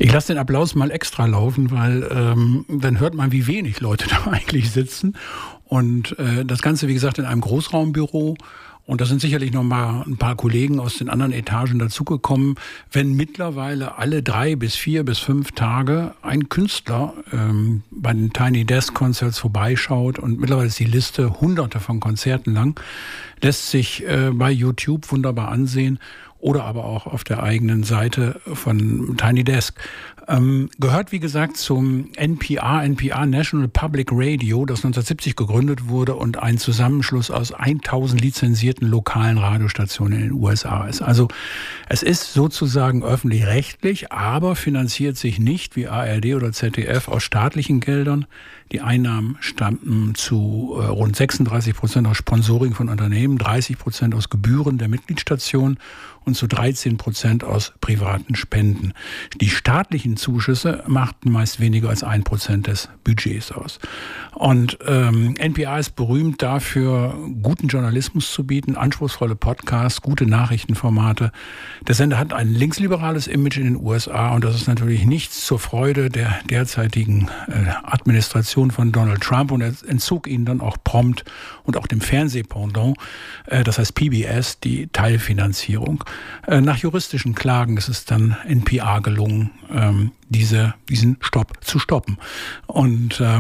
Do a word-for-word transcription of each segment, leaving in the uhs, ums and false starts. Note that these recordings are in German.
Ich lasse den Applaus mal extra laufen, weil ähm, dann hört man, wie wenig Leute da eigentlich sitzen. Und äh, das Ganze, wie gesagt, in einem Großraumbüro. Und da sind sicherlich noch mal ein paar Kollegen aus den anderen Etagen dazugekommen. Wenn mittlerweile alle drei bis vier bis fünf Tage ein Künstler ähm, bei den Tiny Desk Concerts vorbeischaut, und mittlerweile ist die Liste hunderte von Konzerten lang, lässt sich äh, bei YouTube wunderbar ansehen oder aber auch auf der eigenen Seite von Tiny Desk. Ähm, gehört, wie gesagt, zum N P R, N P R National Public Radio, das neunzehnhundertsiebzig gegründet wurde und ein Zusammenschluss aus tausend lizenzierten lokalen Radiostationen in den U S A ist. Also es ist sozusagen öffentlich-rechtlich, aber finanziert sich nicht wie A R D oder Z D F aus staatlichen Geldern. Die Einnahmen stammten zu äh, rund sechsunddreißig Prozent aus Sponsoring von Unternehmen, dreißig Prozent aus Gebühren der Mitgliedsstationen und zu dreizehn Prozent aus privaten Spenden. Die staatlichen Zuschüsse machten meist weniger als ein Prozent des Budgets aus. Und ähm, N P R ist berühmt dafür, guten Journalismus zu bieten, anspruchsvolle Podcasts, gute Nachrichtenformate. Der Sender hat ein linksliberales Image in den U S A und das ist natürlich nichts zur Freude der derzeitigen äh, Administration von Donald Trump, und er entzog ihnen dann auch prompt und auch dem Fernsehpendant, äh, das heißt P B S, die Teilfinanzierung. Äh, nach juristischen Klagen ist es dann N P R gelungen, ähm, diese, diesen Stopp zu stoppen. Und äh,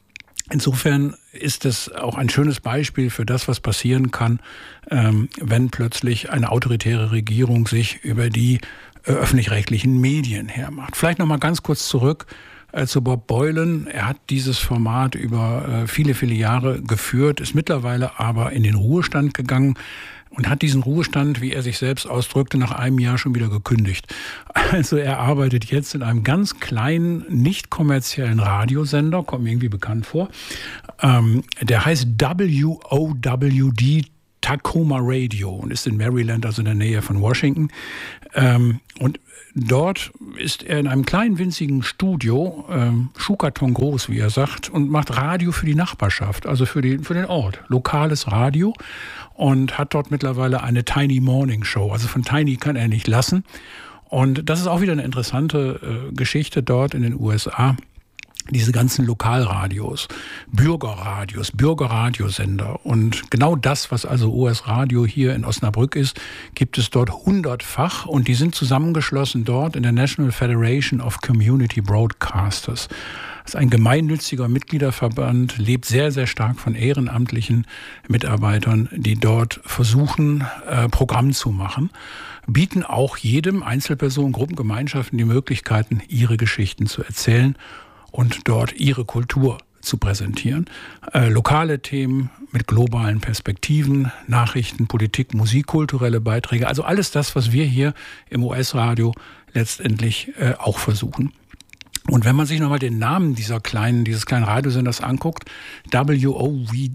insofern ist es auch ein schönes Beispiel für das, was passieren kann, ähm, wenn plötzlich eine autoritäre Regierung sich über die äh, öffentlich-rechtlichen Medien hermacht. Vielleicht noch mal ganz kurz zurück äh, zu Bob Boilen. Er hat dieses Format über äh, viele, viele Jahre geführt, ist mittlerweile aber in den Ruhestand gegangen und hat diesen Ruhestand, wie er sich selbst ausdrückte, nach einem Jahr schon wieder gekündigt. Also er arbeitet jetzt in einem ganz kleinen, nicht kommerziellen Radiosender, kommt mir irgendwie bekannt vor. Ähm, der heißt W O W D Tacoma Radio und ist in Maryland, also in der Nähe von Washington. Ähm, und dort ist er in einem kleinen, winzigen Studio, ähm, Schuhkarton groß, wie er sagt, und macht Radio für die Nachbarschaft, also für, die, für den Ort. Lokales Radio, und hat dort mittlerweile eine Tiny Morning Show. Also von Tiny kann er nicht lassen. Und das ist auch wieder eine interessante äh, Geschichte dort in den U S A. Diese ganzen Lokalradios, Bürgerradios, Bürgerradiosender. Und genau das, was also U S-Radio hier in Osnabrück ist, gibt es dort hundertfach. Und die sind zusammengeschlossen dort in der National Federation of Community Broadcasters. Das ist ein gemeinnütziger Mitgliederverband, lebt sehr, sehr stark von ehrenamtlichen Mitarbeitern, die dort versuchen, äh, Programm zu machen, bieten auch jedem Einzelperson, Gruppengemeinschaften die Möglichkeiten, ihre Geschichten zu erzählen und dort ihre Kultur zu präsentieren. Äh, lokale Themen mit globalen Perspektiven, Nachrichten, Politik, Musik, kulturelle Beiträge, also alles das, was wir hier im U S-Radio letztendlich äh, auch versuchen. Und wenn man sich nochmal den Namen dieser kleinen, dieses kleinen Radiosenders anguckt, W O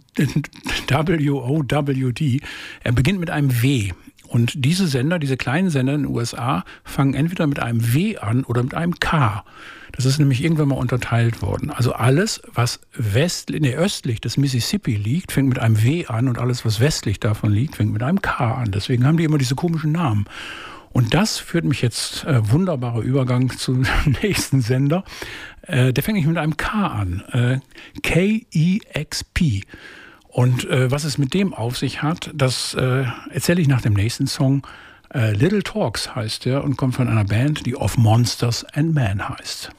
W D, er beginnt mit einem W. Und diese Sender, diese kleinen Sender in den U S A, fangen entweder mit einem W an oder mit einem K. Das ist nämlich irgendwann mal unterteilt worden. Also alles, was west, nee, östlich des Mississippi liegt, fängt mit einem W an, und alles, was westlich davon liegt, fängt mit einem K an. Deswegen haben die immer diese komischen Namen. Und das führt mich jetzt, äh, wunderbarer Übergang zum nächsten Sender. Äh, der fängt nicht mit einem K an. Äh, K E X P. Und äh, was es mit dem auf sich hat, das äh, erzähle ich nach dem nächsten Song. Äh, Little Talks heißt der und kommt von einer Band, die Of Monsters and Men heißt.